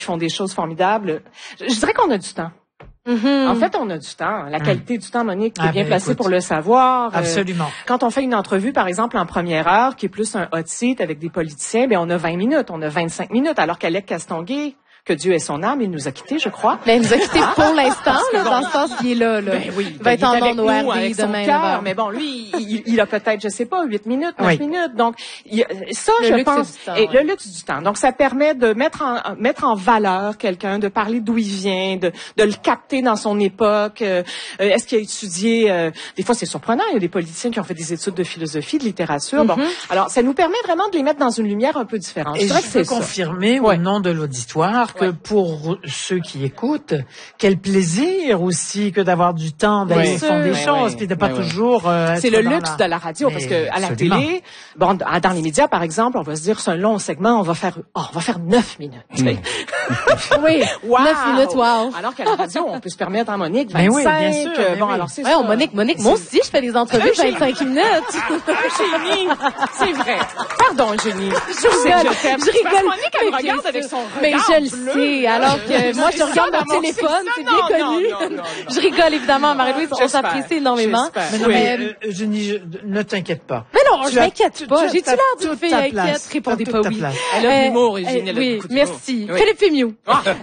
font des choses formidables. Je dirais qu'on a du temps. En fait, on a du temps. La qualité du temps, Monique, tu es bien placée pour le savoir. Absolument. Quand on fait une entrevue, par exemple, en première heure, qui est plus un hot seat avec des politiciens, ben on a 20 minutes, on a 25 minutes, alors qu'Alec Castonguay, que Dieu ait son âme, il nous a quittés, je crois. Mais il nous a quittés pour l'instant, là, dans le sens qu'il est là. Ben oui, il va être en avec ondes nous, avec son cœur. Mais bon, lui, il a peut-être, je sais pas, 8 minutes, 9 minutes. Donc, ça, je pense, et le luxe du temps. Donc, ça permet de mettre en valeur quelqu'un, de parler d'où il vient, de le capter dans son époque. Est-ce qu'il a étudié, des fois, c'est surprenant. Il y a des politiciens qui ont fait des études de philosophie, de littérature. Bon. Alors, ça nous permet vraiment de les mettre dans une lumière un peu différente. Et je peux confirmer au nom de l'auditoire que pour ceux qui écoutent, quel plaisir aussi que d'avoir du temps d'aller au fond des choses, puis de pas toujours c'est le luxe de la radio, parce que à la télé, bon, dans les médias par exemple, on va se dire c'est un long segment, on va faire 9 minutes. Oui, wow. 9 minutes, wow. Alors qu'à la radio, on peut se permettre en Monique 25. Oui, bien sûr, bon, alors c'est ça. Monique, moi aussi je fais des entrevues de 25 minutes. Génie, c'est vrai. Pardon, Génie. Je rigole. Monique, elle me regarde avec son regard mais je le sais. Alors que moi, je regarde mon téléphone, c'est bien connu. Je rigole, évidemment, Marie-Louise, on s'apprécie énormément. Mais Jenny, ne t'inquiète pas. Mais non, je m'inquiète pas. J'ai-tu l'air d'une fille inquiète? Répondez pas oui. Elle a l'humour, Eugénie. Oui, merci. Philippe Fémieux.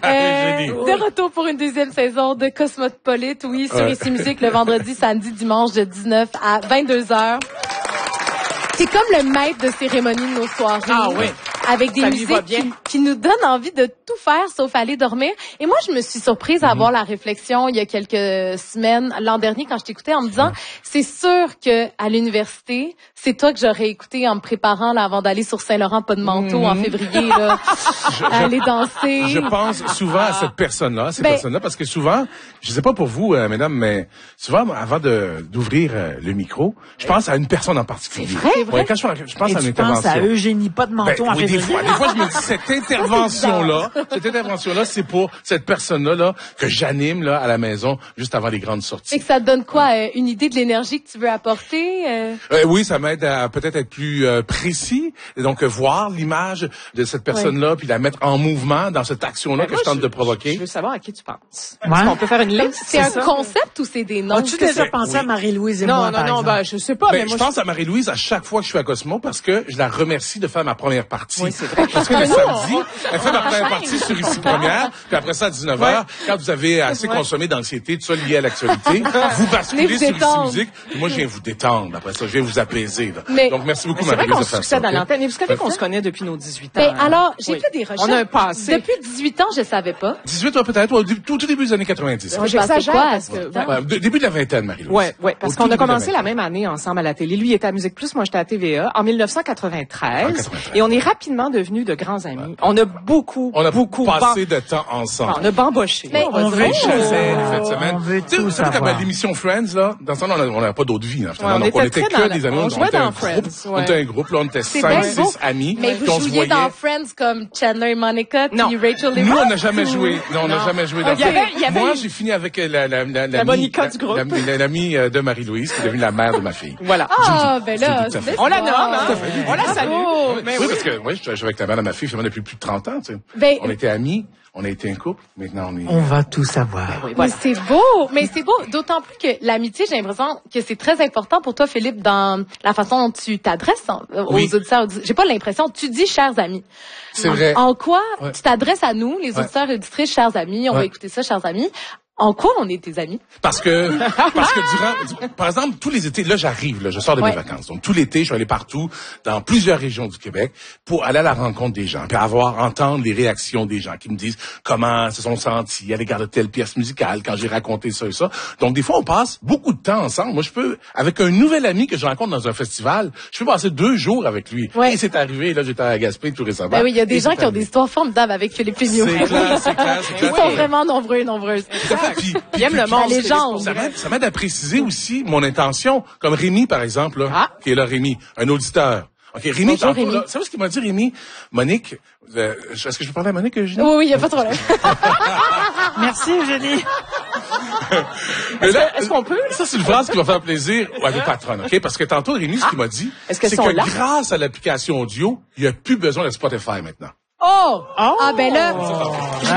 De retour pour une deuxième saison de Cosmopolite, oui, sur Ici Musique, le vendredi, samedi, dimanche, de 19 à 22h. C'est comme le maître de cérémonie de nos soirées. Ah oui. Avec des musiques qui nous donnent envie de tout faire sauf aller dormir. Et moi, je me suis surprise à avoir la réflexion il y a quelques semaines, l'an dernier, quand je t'écoutais, en me disant, c'est sûr que à l'université, c'est toi que j'aurais écouté en me préparant là, avant d'aller sur Saint-Laurent, pas de manteau, en février, là, aller danser. Je pense souvent à cette personne-là, parce que souvent, je sais pas pour vous, mesdames, mais souvent, avant d'ouvrir le micro, je pense à une personne en particulier. C'est vrai? Ouais, quand je pense à une intervention. Tu penses à Eugénie, pas de manteau en février. Des fois, je me dis, cette intervention-là, c'est pour cette personne-là, que j'anime, là, à la maison, juste avant les grandes sorties. Et que ça te donne quoi? Une idée de l'énergie que tu veux apporter? Oui, ça m'aide à peut-être être plus précis. Et donc, voir l'image de cette personne-là, puis la mettre en mouvement dans cette action-là que je tente de provoquer. Je veux savoir à qui tu penses. Ouais. On peut faire une liste. C'est un concept ou c'est des noms? As-tu déjà pensé à Marie-Louise et moi, par exemple? Non, je sais pas. Mais je pense à Marie-Louise à chaque fois que je suis à Cosmo parce que je la remercie de faire ma première partie. Oui, c'est vrai. Parce que le samedi, elle fait ma première partie sur Ici Première, puis après ça, à 19h, quand vous avez assez consommé d'anxiété, tout ça lié à l'actualité, vous basculez sur Ici Musique, puis moi, je viens vous détendre. Après ça, je viens vous apaiser. Là. Donc, merci beaucoup, Marie-Louise, de faire ça. À l'antenne. Mais vous savez qu'on se connaît depuis nos 18 ans. Mais alors, j'ai fait des recherches. On a un passé. Depuis 18 ans, je savais pas. 18 ans peut-être, au tout début des années 90. J'exagère parce que... Début de la vingtaine, Marie-Louise. Ouais, parce qu'on a commencé la même année ensemble à la télé. Lui, il était à Musique Plus, moi, j'étais à TVA, en 1993. Et on est rapidement devenus de grands amis. On a beaucoup passé de temps ensemble. On a bamboché. On veut tout savoir. L'émission Friends, là, dans ce temps, on n'avait pas d'autre vie. Là, donc, on était que des amis. On jouait dans Friends. On était un groupe, là, on était 5, 6 amis. Mais vous jouiez dans Friends comme Chandler et Monica, puis Rachel et Nous, on n'a jamais joué. Non, on n'a jamais joué dans Friends. Moi, j'ai fini avec la Monica du groupe. L'amie de Marie-Louise, qui est devenue la mère de ma fille. Voilà. Ah, ben là, on la nomme, on la salue. Oui, parce que, je suis avec la mère de ma fille, depuis plus de 30 ans, tu sais. On était amis. On a été un couple, maintenant on est... On va tout savoir. Oui, voilà. Mais c'est beau, d'autant plus que l'amitié, j'ai l'impression que c'est très important pour toi, Philippe, dans la façon dont tu t'adresses aux auditeurs. J'ai pas l'impression, tu dis chers amis. C'est vrai. En quoi tu t'adresses à nous, les auditeurs et auditrices, chers amis, on va écouter ça, chers amis. En quoi on est tes amis? Parce que par exemple, tous les étés, là, je sors de mes vacances. Donc, tout l'été, je suis allé partout, dans plusieurs régions du Québec, pour aller à la rencontre des gens, puis entendre les réactions des gens qui me disent comment se sont sentis à l'égard de telle pièce musicale quand j'ai raconté ça et ça. Donc, des fois, on passe beaucoup de temps ensemble. Moi, avec un nouvel ami que je rencontre dans un festival, je peux passer 2 jours avec lui. Et c'est arrivé, là, j'étais à Gaspé tout récemment. Ben oui, il y a des gens qui ont des histoires formidables avec Philippe Fémieux. C'est clair. Ils sont vraiment nombreuses. Puis aime le monde. La légende. Ça m'aide à préciser aussi mon intention. Comme Rémi, par exemple, là, qui est là, Rémi, un auditeur. OK, Rémi, Rémi. Là, savez ce qu'il m'a dit, Rémi? Monique, est-ce que je peux parler à Monique, Eugénie? Oui, il n'y a pas de problème. Merci, Eugénie. Est-ce qu'on peut? Ça, c'est une phrase qui va faire plaisir à vos patronnes, OK? Parce que tantôt, Rémi, ce qu'il m'a dit, c'est que grâce à l'application audio, il n'y a plus besoin de Spotify maintenant. Oh! Oh! Ah, ben là,